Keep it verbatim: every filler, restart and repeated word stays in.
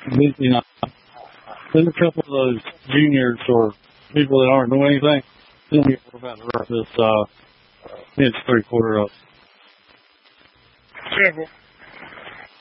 You know, then a couple of those juniors or people that aren't doing anything, then we're about to wrap this uh, inch three quarter up. Sure.